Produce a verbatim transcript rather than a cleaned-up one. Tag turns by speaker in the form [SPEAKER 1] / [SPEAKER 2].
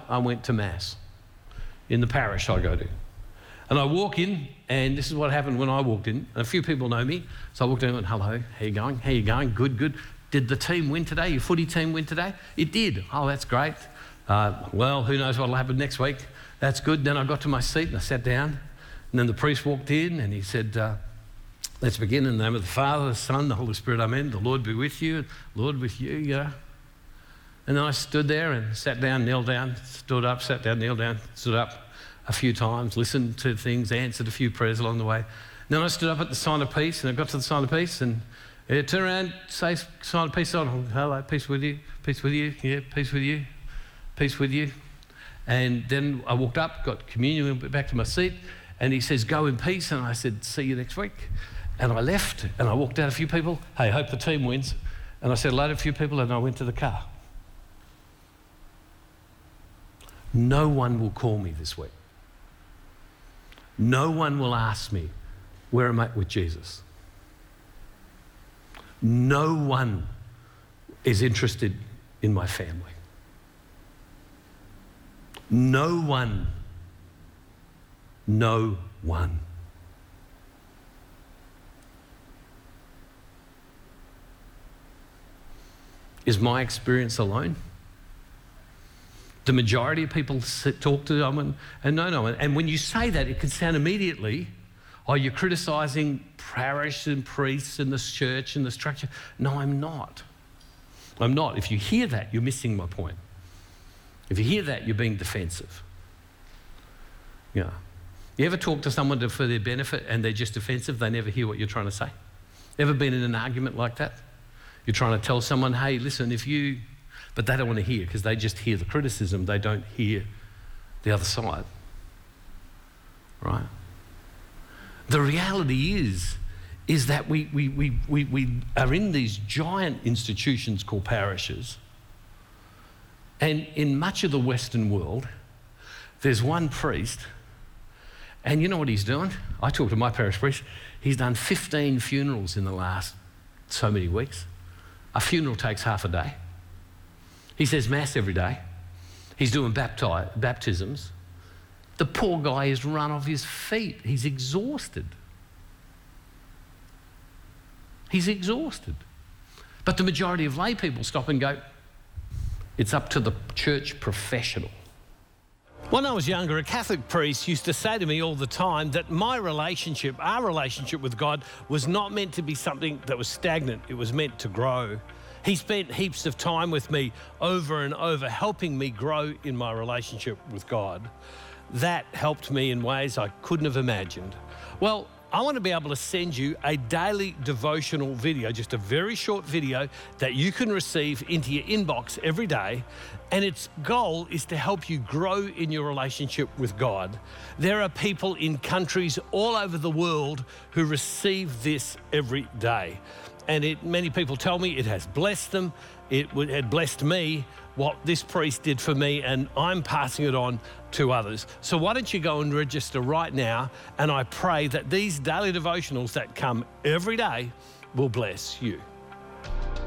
[SPEAKER 1] I went to Mass in the parish I go to. And I walk in, and this is what happened when I walked in. And a few people know me, so I walked in and went, hello, how you going? How you going? Good, good. Did the team win today? Your footy team win today? It did. Oh, that's great. Uh, well, who knows what will happen next week? That's good. Then I got to my seat and I sat down, and then the priest walked in and he said, uh, let's begin in the name of the Father, the Son, the Holy Spirit, amen. The Lord be with you, Lord with you, you know. And then I stood there and sat down, knelt down, stood up, sat down, knelt down, stood up a few times, listened to things, answered a few prayers along the way. Then I stood up at the sign of peace, and I got to the sign of peace, and yeah, turn around, say sign of peace on, hello, peace with you, peace with you, yeah, peace with you, peace with you. And then I walked up, got communion, went back to my seat, and he says, go in peace, and I said, see you next week. And I left, and I walked out a few people, hey, hope the team wins. And I said hello to a few people, and I went to the car. No one will call me this week. No one will ask me, where am I with Jesus? No one is interested in my family. No one. No one. Is my experience alone? The majority of people sit, talk to them and, and no, no. And when you say that, it can sound immediately, oh, you're criticising parish and priests and the church and the structure. No, I'm not. I'm not. If you hear that, you're missing my point. If you hear that, you're being defensive. Yeah. You ever talk to someone to, for their benefit and they're just defensive? They never hear what you're trying to say? Ever been in an argument like that? You're trying to tell someone, hey, listen, if you... But they don't want to hear because they just hear the criticism. They don't hear the other side, right? The reality is, is that we, we, we, we, we are in these giant institutions called parishes. And in much of the Western world, there's one priest, and you know what he's doing? I talked to my parish priest. He's done fifteen funerals in the last so many weeks. A funeral takes half a day. He says Mass every day. He's doing bapti- baptisms. The poor guy is run off his feet. He's exhausted. He's exhausted. But the majority of lay people stop and go, it's up to the church professional. When I was younger, a Catholic priest used to say to me all the time that my relationship, our relationship with God, was not meant to be something that was stagnant. It was meant to grow. He spent heaps of time with me over and over, helping me grow in my relationship with God. That helped me in ways I couldn't have imagined. Well, I want to be able to send you a daily devotional video, just a very short video that you can receive into your inbox every day. And its goal is to help you grow in your relationship with God. There are people in countries all over the world who receive this every day. And it, many people tell me it has blessed them. It would, had blessed me, what this priest did for me, and I'm passing it on to others. So why don't you go and register right now, and I pray that these daily devotionals that come every day will bless you.